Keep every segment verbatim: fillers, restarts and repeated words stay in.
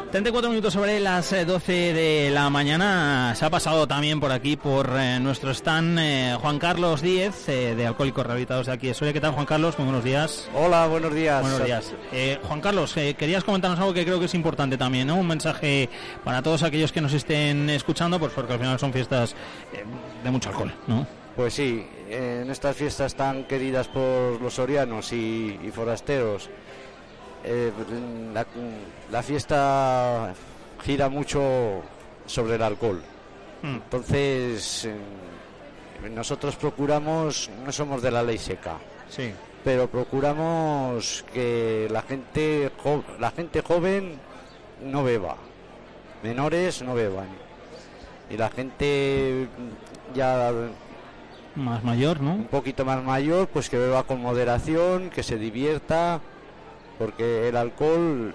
treinta y cuatro minutos sobre las doce de la mañana. Se ha pasado también por aquí, por eh, nuestro stand, eh, Juan Carlos Díez, eh, de Alcohólicos Rehabilitados de aquí de Soria. ¿Qué tal, Juan Carlos? Muy buenos días. Hola, buenos días. Buenos días. Eh, Juan Carlos, eh, querías comentarnos algo que creo que es importante también, ¿no? Un mensaje para todos aquellos que nos estén escuchando, pues porque al final son fiestas eh, de mucho alcohol, ¿no? Pues sí, en estas fiestas tan queridas por los sorianos y, y forasteros, eh, la, la fiesta gira mucho sobre el alcohol. Mm. Entonces, eh, nosotros procuramos, no somos de la ley seca, sí, pero procuramos que la gente, jo, la gente joven no beba, menores no beban, y la gente ya más mayor, ¿no? Un poquito más mayor, pues que beba con moderación, que se divierta, porque el alcohol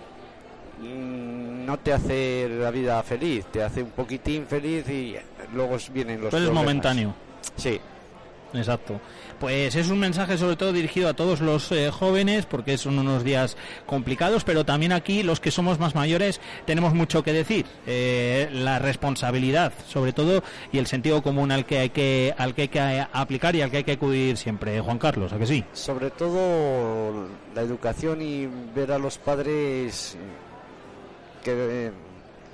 mmm, no te hace la vida feliz, te hace un poquitín feliz y luego vienen los Pero es momentáneo. Sí. Exacto. Pues es un mensaje sobre todo dirigido a todos los eh, jóvenes, porque son unos días complicados, pero también aquí los que somos más mayores tenemos mucho que decir. Eh, la responsabilidad, sobre todo, y el sentido común al que hay que al que hay que aplicar y al que hay que acudir siempre. Juan Carlos, ¿a que sí? Sobre todo la educación y ver a los padres que eh,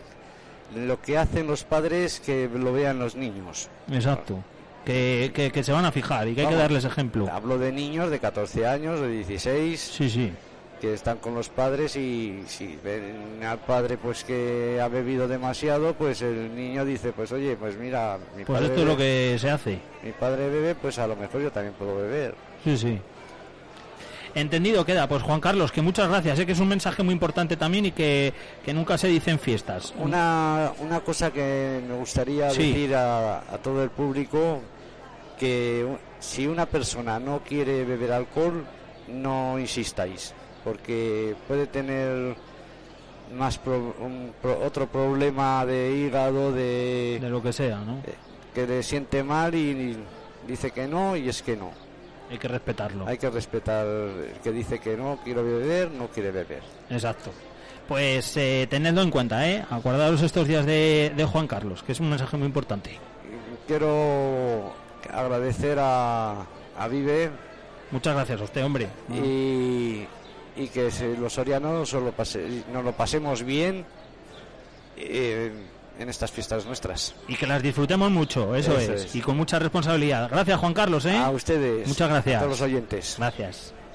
lo que hacen los padres que lo vean los niños. Exacto. Que, que, que se van a fijar y que Vamos, hay que darles ejemplo. Hablo de niños de catorce años, de dieciséis, sí, sí, que están con los padres y si ven al padre pues que ha bebido demasiado, pues el niño dice, pues oye, pues mira, mi pues padre esto bebe, es lo que se hace. Mi padre bebe, pues a lo mejor yo también puedo beber. Sí, sí. Entendido queda. Pues Juan Carlos, que muchas gracias, sé que es un mensaje muy importante también y que, que nunca se dice en fiestas. Una, una cosa que me gustaría sí. decir a, a todo el público, que si una persona no quiere beber alcohol, no insistáis, porque puede tener más pro, un, pro, otro problema de hígado, de, de lo que sea, ¿no? Eh, que le siente mal y, y dice que no y es que no. Hay que respetarlo. Hay que respetar el que dice que no, quiero beber, no quiere beber. Exacto. Pues eh, tenedlo en cuenta, ¿eh? Acordaros estos días de, de Juan Carlos, que es un mensaje muy importante. Quiero agradecer a, a Vive. Muchas gracias a usted, hombre. Y, y que se, los sorianos nos lo, pase, nos lo pasemos bien eh, en estas fiestas nuestras. Y que las disfrutemos mucho, eso, eso es. es. Y con mucha responsabilidad. Gracias, Juan Carlos, ¿eh? A ustedes. Muchas gracias. A todos los oyentes. Gracias.